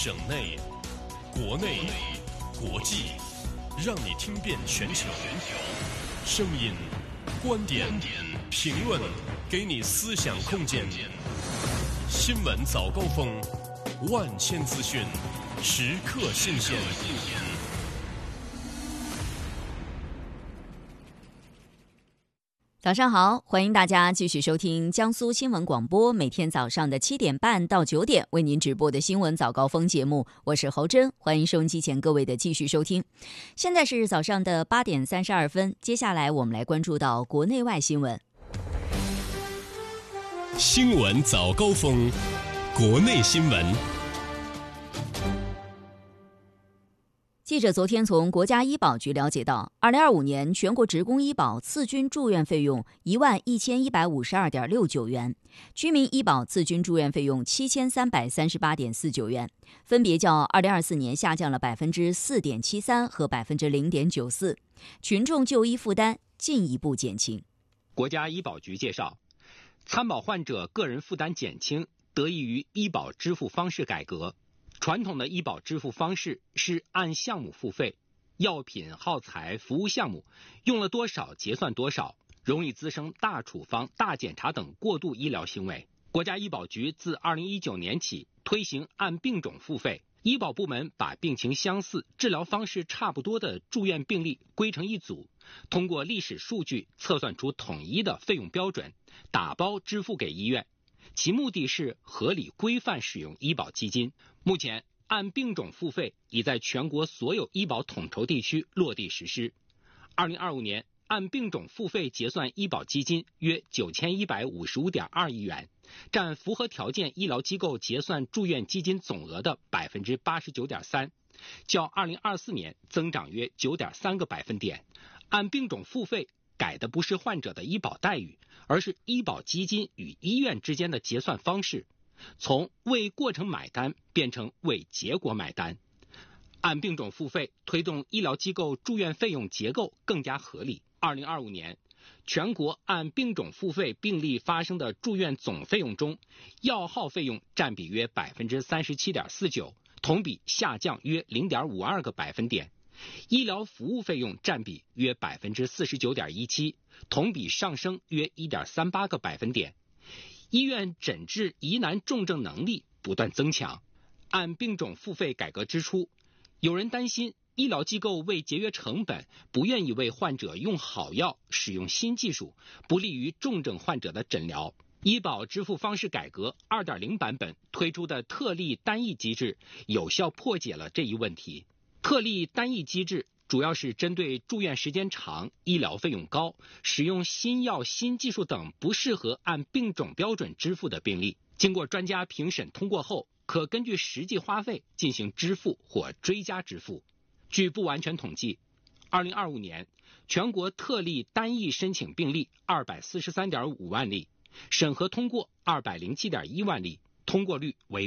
省内、国内、国际，让你听遍全球。声音、观点、评论，给你思想空间。新闻早高峰，万千资讯，时刻新鲜。 早上好，欢迎大家继续收听江苏新闻广播每天早上的7点半到9点为您直播的新闻早高峰节目，我是侯真，欢迎收音机前各位的继续收听。现在是早上的8点32分，接下来我们来关注到国内外新闻。 新闻早高峰，国内新闻。 记者昨天从国家医保局了解到，2025年全国职工医保次均住院费用11152.69元，居民医保次均住院费用7338.49元，分别较2024年下降了4.73%和0.94%，群众就医负担进一步减轻。 国家医保局介绍，参保患者个人负担减轻得益于医保支付方式改革。传统的医保支付方式是按项目付费，药品、耗材、服务项目用了多少结算多少，容易滋生大处方、大检查等过度医疗行为。国家医保局自2019年起推行按病种付费，医保部门把病情相似、治疗方式差不多的住院病例归成一组，通过历史数据测算出统一的费用标准，打包支付给医院。其目的是合理规范使用医保基金。目前，按病种付费已在全国所有医保统筹地区落地实施。2025年，按病种付费结算医保基金约9155.2亿元，占符合条件医疗机构结算住院基金总额的89.3%，较2024年增长约9.3个百分点。按病种付费改的不是患者的医保待遇，而是医保基金与医院之间的结算方式，从为过程买单变成为结果买单。按病种付费推动医疗机构住院费用结构更加合理。2025年，全国按病种付费病例发生的住院总费用中，药耗费用占比约37.49%，同比下降约0.52个百分点。医疗服务费用占比约49.17%，同比上升约1.38个百分点。医院诊治疑难重症能力不断增强。按病种付费改革之初，有人担心医疗机构为节约成本，不愿意为患者用好药、使用新技术，不利于重症患者的诊疗。医保支付方式改革 2.0 版本推出的特例单一机制，有效破解了这一问题。特例单一机制主要是针对住院时间长、医疗费用高、使用新药、新技术等不适合按病种标准支付的病例，经过专家评审通过后，可根据实际花费进行支付或追加支付。据不完全统计，2025年全国特例单一申请病例243.5万例，审核通过207.1万例，通过率为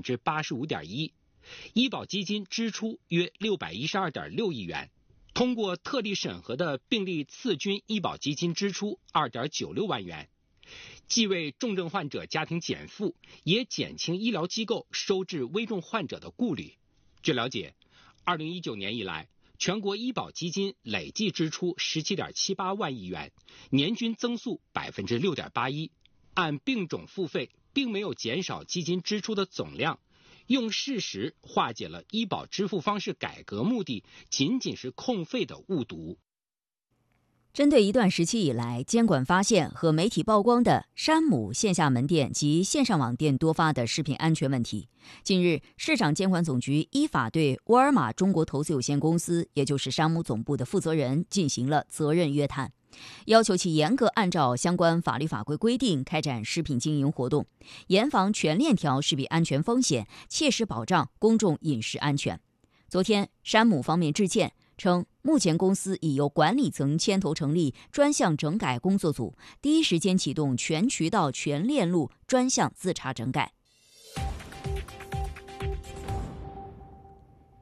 85.1%。医保基金支出约612.6亿元，通过特例审核的病例次均医保基金支出2.96万元，既为重症患者家庭减负，也减轻医疗机构收治危重患者的顾虑。据了解，2019年以来，全国医保基金累计支出17.78万亿元，年均增速6.81%。按病种付费并没有减少基金支出的总量，用事实化解了医保支付方式改革目的仅仅是控费的误读。 针对一段时期以来监管发现和媒体曝光的山姆线下门店及线上网店多发的食品安全问题，近日市场监管总局依法对沃尔玛中国投资有限公司，也就是山姆总部的负责人进行了责任约谈，要求其严格按照相关法律法规规定开展食品经营活动，严防全链条食品安全风险，切实保障公众饮食安全。昨天，山姆方面致歉称，目前公司已由管理层牵头成立专项整改工作组，第一时间启动全渠道、全链路专项自查整改。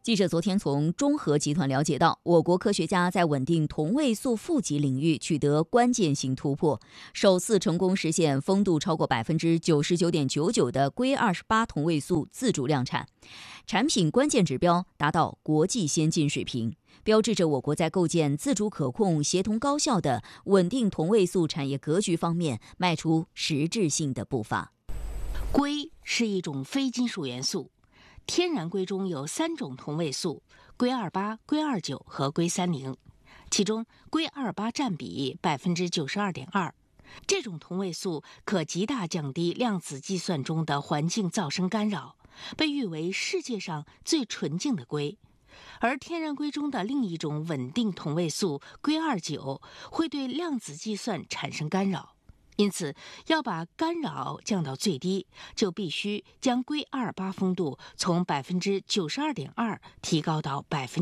记者昨天从中核集团了解到，我国科学家在稳定同位素负极领域取得关键性突破，首次成功实现丰度超过99.99%的硅28同位素自主量产，产品关键指标达到国际先进水平，标志着我国在构建自主可控、协同高效的稳定同位素产业格局方面迈出实质性的步伐。 硅是一种非金属元素。天然硅中有3种同位素：硅28、硅29和硅30，其中硅28占比92.2%。这种同位素可极大降低量子计算中的环境噪声干扰，被誉为世界上最纯净的硅。而天然硅中的另一种稳定同位素硅29会对量子计算产生干扰。因此，要把干扰降到最低，就必须将硅28丰度从92.2%提高到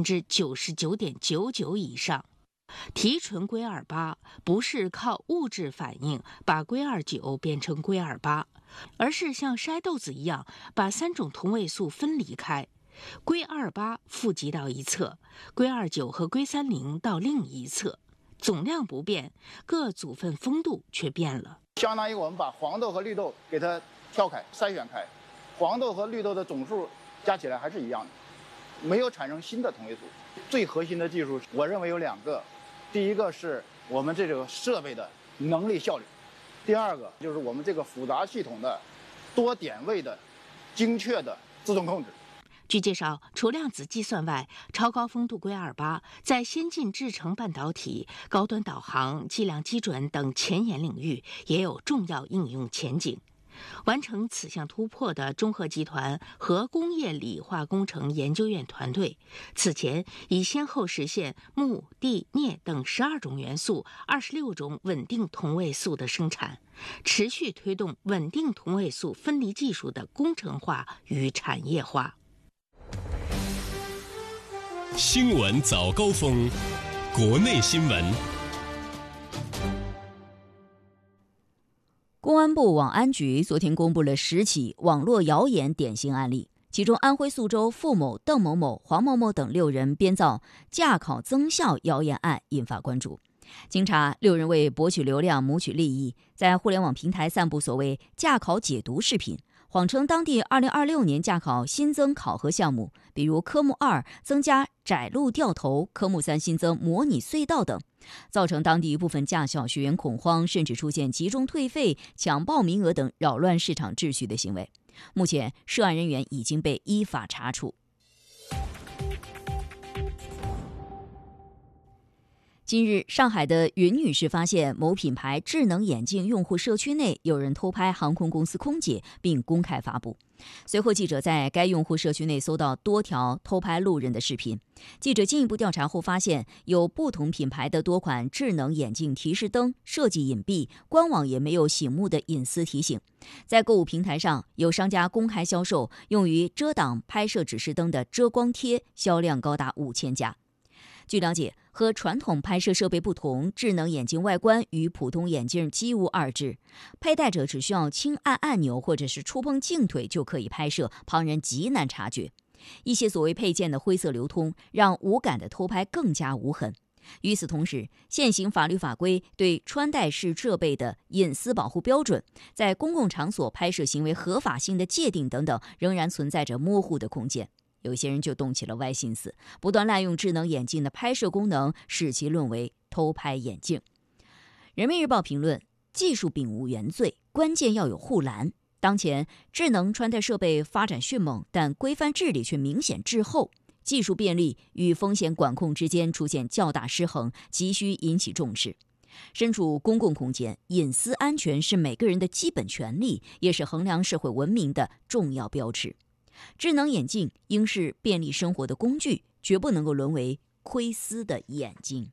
99.99%以上。提纯硅28不是靠物质反应把硅29变成硅28，而是像筛豆子一样把3种同位素分离开。硅28负极到一侧，硅29和硅30到另一侧。总量不变，各组分丰度却变了。 相当于我们把黄豆和绿豆给它挑开、筛选开，黄豆和绿豆的总数加起来还是一样的，没有产生新的同位素。最核心的技术，我认为有2个，第一个是我们这个设备的能力效率，第二个就是我们这个复杂系统的多点位的精确的自动控制。 据介绍，除量子计算外，超高丰度硅28在先进制程半导体、高端导航、计量基准等前沿领域也有重要应用前景。完成此项突破的中核集团和工业理化工程研究院团队，此前已先后实现钼、锑、镍等12种元素、26种稳定同位素的生产，持续推动稳定同位素分离技术的工程化与产业化。 新闻早高峰，国内新闻。 公安部网安局昨天公布了10起网络谣言典型案例，其中安徽宿州付某、邓某某、黄某某等6人编造驾考增效谣言案引发关注。经查，6人为博取流量、谋取利益，在互联网平台散布所谓驾考解读视频，谎称当地2026年驾考新增考核项目，比如科目2增加窄路掉头，科目3新增模拟隧道等，造成当地一部分驾校学员恐慌，甚至出现集中退费、抢报名额等扰乱市场秩序的行为。目前，涉案人员已经被依法查处。近日，上海的云女士发现某品牌智能眼镜用户社区内有人偷拍航空公司空姐，并公开发布。随后，记者在该用户社区内搜到多条偷拍路人的视频。记者进一步调查后发现，有不同品牌的多款智能眼镜提示灯设计隐蔽，官网也没有醒目的隐私提醒。在购物平台上，有商家公开销售用于遮挡拍摄指示灯的遮光贴，销量高达5000家。据了解，和传统拍摄设备不同，智能眼镜外观与普通眼镜几无二致，佩戴者只需要轻按按钮或者是触碰镜腿就可以拍摄，旁人极难察觉。一些所谓配件的灰色流通，让无感的偷拍更加无痕。与此同时，现行法律法规对穿戴式设备的隐私保护标准、在公共场所拍摄行为合法性的界定等等，仍然存在着模糊的空间。有些人就动起了歪心思，不断滥用智能眼镜的拍摄功能，使其沦为偷拍眼镜。人民日报评论：技术并无原罪，关键要有护栏。当前智能穿戴设备发展迅猛，但规范治理却明显滞后，技术便利与风险管控之间出现较大失衡，急需引起重视。身处公共空间，隐私安全是每个人的基本权利，也是衡量社会文明的重要标尺。智能眼镜应是便利生活的工具，绝不能够沦为窥私的眼睛。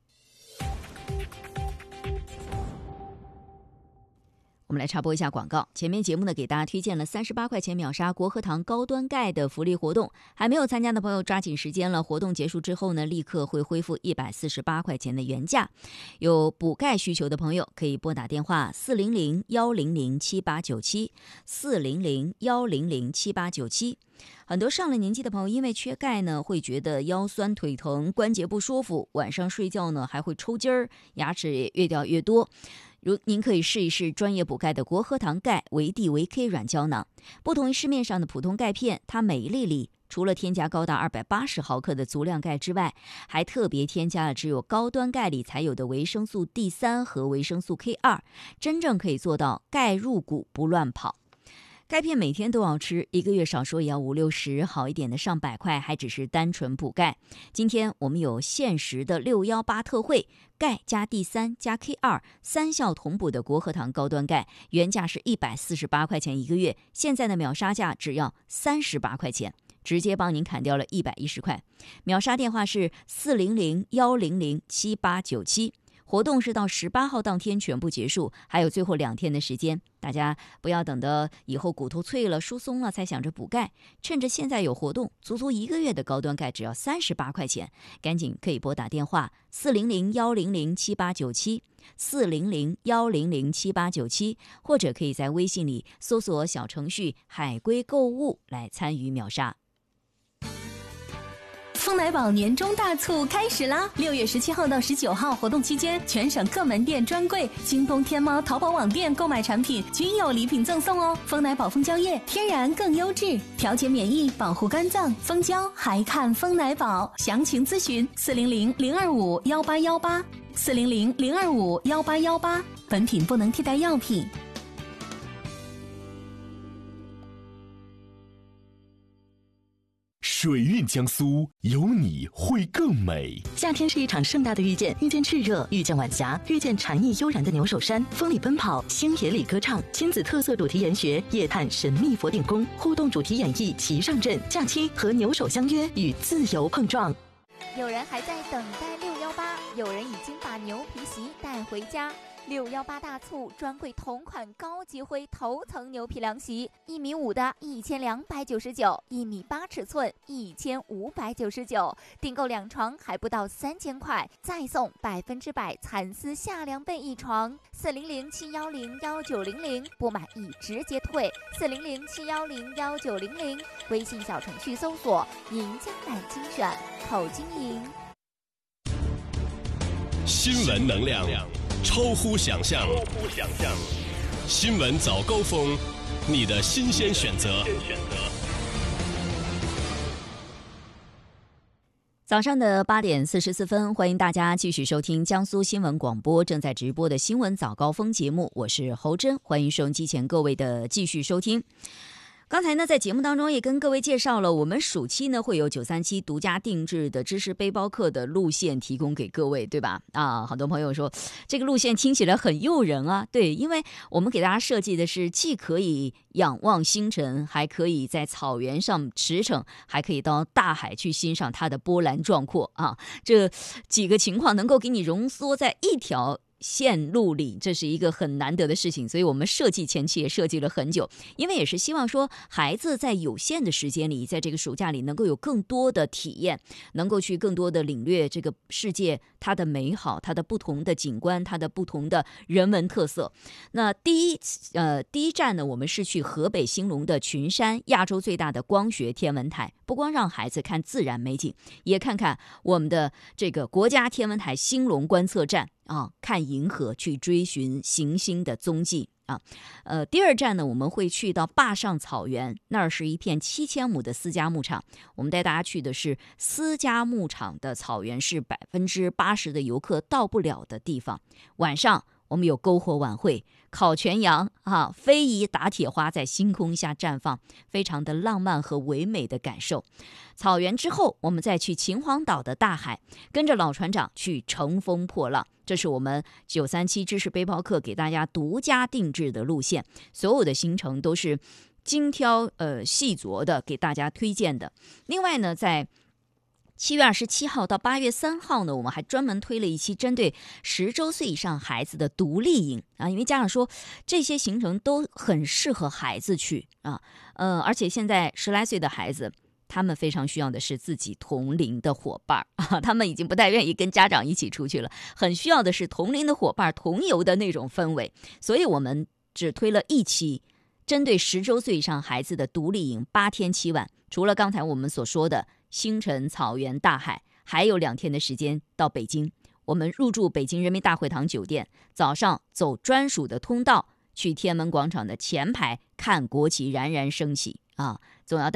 我们来插播一下广告。前面节目呢，给大家推荐了38块钱秒杀国和堂高端钙的福利活动，还没有参加的朋友抓紧时间了。活动结束之后呢，立刻会恢复148块钱的原价。有补钙需求的朋友，可以拨打电话400-100-7897，400-100-7897。 很多上了年纪的朋友因为缺钙呢，会觉得腰酸腿疼、关节不舒服，晚上睡觉呢还会抽筋儿，牙齿也越掉越多。您可以试一试专业补钙的国和堂钙维 D 维 K 软胶囊，不同于市面上的普通钙片，它每一粒里除了添加高达280毫克的足量钙之外，还特别添加了只有高端钙里才有的维生素 D3 和维生素 K2， 真正可以做到钙入骨不乱跑。钙片每天都要吃，1个月少说也要50-60，好一点的上100块，还只是单纯补钙。今天我们有限时的618特惠，钙加 D3 加 K2 3效同补的国和堂高端钙，原价是148块钱1个月，现在的秒杀价只要38块钱，直接帮您砍掉了110块。秒杀电话是400-100-7897。活动是到18号当天全部结束，还有最后2天的时间，大家不要等到以后骨头脆了、疏松了才想着补钙，趁着现在有活动，足足1个月的高端钙只要38块钱，赶紧可以拨打电话400-100-7897 400-100-7897，或者可以在微信里搜索小程序海龟购物来参与秒杀。 丰奶宝年终大促开始啦！6月17号到19号活动期间，全省各门店专柜、京东、天猫、淘宝网店购买产品均有礼品赠送哦。丰奶宝蜂胶液天然更优质，调节免疫，保护肝脏，蜂胶还看丰奶宝。详情咨询400-025-1818 400-025-1818。本品不能替代药品。 水韵江苏，有你会更美。 夏天是一场盛大的遇见，遇见炽热，遇见晚霞，遇见禅意悠然的牛首山，风里奔跑，星野里歌唱，亲子特色主题研学，夜探神秘佛顶宫，互动主题演绎齐上阵，假期和牛首相约，与自由碰撞。 有人还在等待618，有人已经把牛皮席带回家。618大促专柜同款高级灰头层牛皮凉席，1.5米的1299，1.8米尺寸1599，订购2床还不到3000块，再送100%蚕丝夏凉被1床。400-710-1900，不满意直接退。400-710-1900，微信小程序搜索银江南精选，口经营。 新闻能量超乎想象，新闻早高峰，你的新鲜选择。 早上的8点44分，欢迎大家继续收听江苏新闻广播正在直播的新闻早高峰节目，我是侯真，欢迎收音机前各位的继续收听。刚才呢，在节目当中也跟各位介绍了，我们暑期呢会有937独家定制的知识背包客的路线提供给各位，对吧？好多朋友说这个路线听起来很诱人啊，对，因为我们给大家设计的是既可以仰望星辰，还可以在草原上驰骋，还可以到大海去欣赏它的波澜壮阔啊，这几个情况能够给你浓缩在一条线路里，这是一个很难得的事情，所以我们设计前期也设计了很久，因为也是希望说孩子在有限的时间里，在这个暑假里能够有更多的体验，能够去更多的领略这个世界它的美好，它的不同的景观，它的不同的人文特色。那第一站呢，我们是去河北兴隆的群山，亚洲最大的光学天文台，不光让孩子看自然美景，也看看我们的这个国家天文台兴隆观测站看银河，去追寻行星的踪迹啊。第二站呢，我们会去到坝上草原，那儿是一片7000亩的私家牧场。我们带大家去的是私家牧场的草原，是80%的游客到不了的地方。晚上我们有篝火晚会，烤全羊非遗打铁花在星空下绽放，非常的浪漫和唯美的感受。草原之后，我们再去秦皇岛的大海，跟着老船长去乘风破浪。这是我们937知识背包客给大家独家定制的路线，所有的行程都是精挑细琢的给大家推荐的。另外呢，在7月27号到8月3号呢，我们还专门推了一期针对10周岁以上孩子的独立营因为家长说这些行程都很适合孩子去而且现在10来岁的孩子，他们非常需要的是自己同龄的伙伴他们已经不太愿意跟家长一起出去了，很需要的是同龄的伙伴同游的那种氛围，所以我们只推了一期针对10周岁以上孩子的独立营8天7晚，除了刚才我们所说的星辰、草原、大海，还有2天的时间到北京。我们入住北京人民大会堂酒店，早上走专属的通道去天安门广场的前排看国旗冉冉升起啊，总要带